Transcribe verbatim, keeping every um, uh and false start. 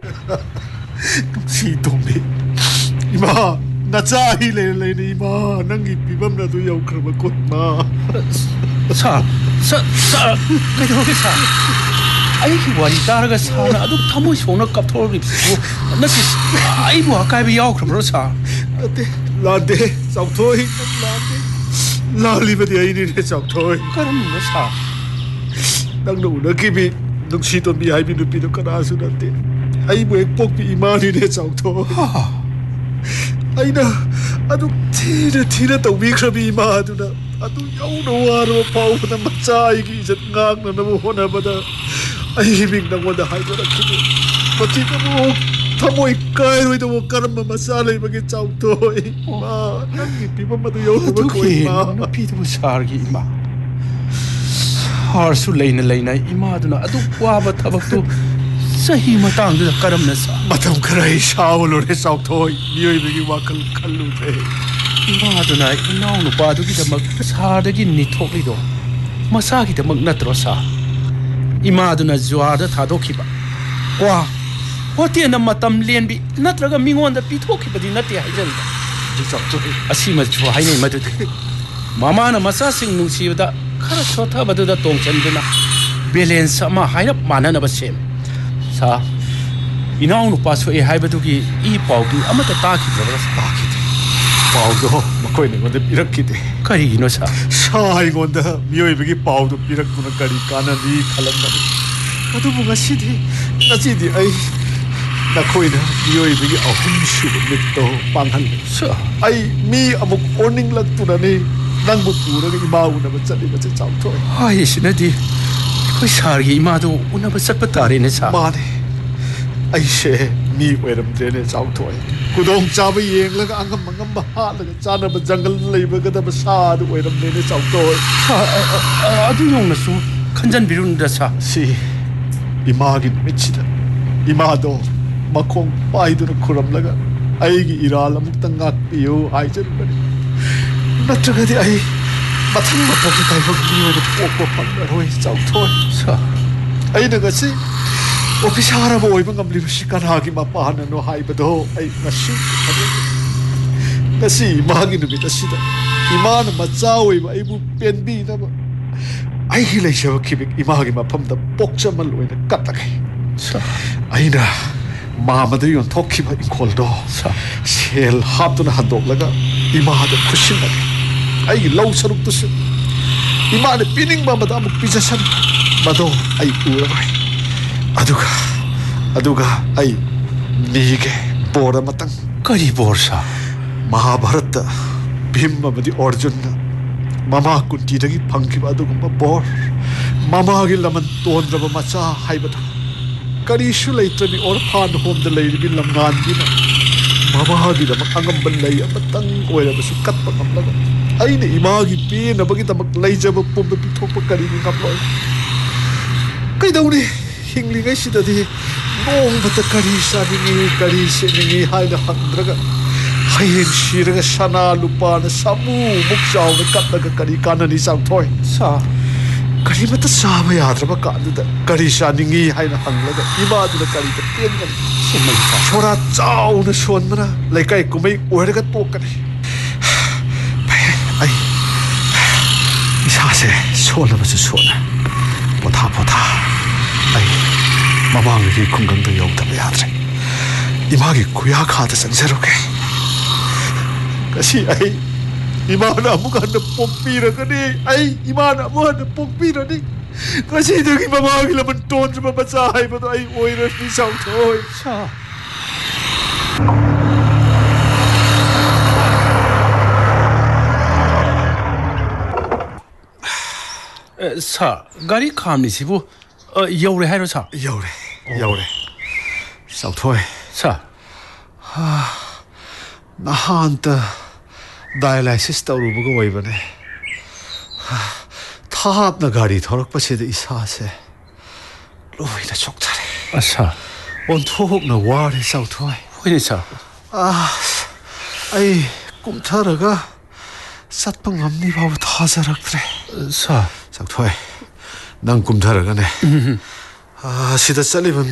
ꯅꯨꯡꯁꯤ ꯇꯣꯝꯕꯤ 이마 나자히 레레니 이마 낭기 비밤나도 여우크라바 꽃마 사, 사, 사, 그래도 사. 아이기 와리 따라가 사나 아주 타모 소나 깝토르 입고 나시 아이고 아까비 야오 그러므로 사. 라데 라데 사우토이 라데 라리베디 아이니네 사우토이 그러므로 사. 낭노 우나기비 눅시 돈비 아이비 누비도 까나수 나데 아이고 액복비 이마니네 사우토이 아이나 아주 티르 티르 또 위크라비 이마두나 아주 여우노와로 파우나 마차이기 이제 강나나무 호나바다 아이빙 나고다 하이거라키도 마치도 뭐 타모이 까이로이도 뭐 까르마 마살레 이게 짜우토이 마 낭기 비범마도 여우노바 코이마 피도 사르기 이마 하르수 레이나 레이나 이마두나 아주 와바 타박도 सही मतांग द करम न सा मतम कराई शावलो रे साउथोई नियोई बेगी वाकल खल्लु थे इमादुना इनाउ नु पादु की दमक सादगी निथोकली दो मसा की दमक नत्रो सा इमादुना जुआर थादोखिबा वा होते न मतम लेनबी नत्रगा मिंगोन द पिथोखिबदी नते हाइजरिदा साउथोई असी म जु हाइने मदु मामा न मसा सिंग नुसीबदा खरा छोथा बदुदा तोंचनदुना बैलेंस अमा हाइरप माननब सेम सा इनाउ नुपा सोए हाइबदुगी ई पाउगी अमता ताखिद्रबा ताखिदे पाउदो मकोइने गोदे पिरक्किदे करिगिनो सा साइ गोंदा मियोइबगी पाउदो पिरक्कुना करि कानादि खलमदे अदुबु गसिदि नचिदि आई नखोइना मियोइबगी अहुम सुबु मित्तो पांगहल सा आई मी अमुक ओर्निंग लक्तुनानि नंगबु पुरगा इमा उनबा चलिबा चे चाउथोय हाय सिनदि कोई सारगी इमादो उनबा चटपा तारेने सा माने ऐसे मी ओइरमद्रेने चाउथोय कुदोंग चाबा येंगलगा अंगम मंगम हालगा चानबा जंगल लेबगदबा सादु ओइरमद्रेने चाउथोय अदु योंगनसु खंजन बिरुनदा सा सी इमागी मिचिदा इमादो मखोंग पाइदुना खुरमलगा आइगी इराल अमुक्तंग गाक्पियो हाइजरबने नत्रगदि आई मथंग मथंग ताइबग बियोदो पोको फंगरोय चाउथोय सा आइना गसी ऑफिसर अब ओइबं गमलिबसि कनागी मपाननो हाइबदो आई नसि नसि मागी नुबित सिदा इमान मचा ओइबा आइबु पेनबी नबा आई हिलेसब खिबिक इमागी मफमदा पोक्चमल ओइना कतकै सा आइना मामदु योन थोखिबा इखोलदो सा सेल हापतुना हदोकलगा इमादा खुसिनगे आई लौ सरुक्तुसु इमाने पिनिंगबा मदा अमुक पिजसन मदो आई उरबाय अदुगा अदुगा आई नीगे बोर मतंग करी बोर सा महाभारत भीम अमदि अर्जुन मामा कुंतीदगी फंखिबा अदुगुंबा बोर मामागी लमन तोंद्रबा मचा हाइबदा करीसु लैत्रबि ओरफान होमदा लैरिबि लमगानगिना मामागी दम अंगंबन लೈ अमतंग ओइरबसु कत्पा ngमलगा आइने इमागी पेनबगी दमक लैजबा पुंब पिथोकपा करिनि ngaploy कैदौनि हिंगलिंगै सिददि नोंबता करी सानिंगी करी सेनिंगी हाइना हंद्रगा हयें सिरगा सना लुपाना सामु मुक चावना कत्लगा करी काननि चाउथोय सा करी मत साबा याद्रबा कादुदा करी सानिंगी हाइना हंगलगा इमादुना करी त पेनगनि सुमैसा छोरा चाउना सोनमना लैकाय कुमै ओरगा तोकनि आई इसासे सोनबसु सोना पोथा पोथा आई ममांगी खुंगंग द यौदब याद्रे इमागी कुया खादा संजरोगे कसी आई इमाना अमुकन पोक्पीरगनी आई इमाना अमुकन पोक्पीरनी कसी दगी ममांगी लमन तोंद्रबा बचा हाइबदो आई ओइरनि साउथोय सा सा गाड़ी खामनि सिबु यौरे हाइरो सा यौरे यौरे साउथोय सा हा नहांत डायलाइसिस तौरुबगो ओइबने थापना गाड़ी थोरकपसिद इसासे लोइना चोक्थरे अच्छा ओन्थोकना वारे साउथोय होइने सा आ आई कुमथरगा सत्पा ngamni बाबु थाजरक्त्रे सा साउथोय नंग कुमथरगाने आ सिदा चलिबन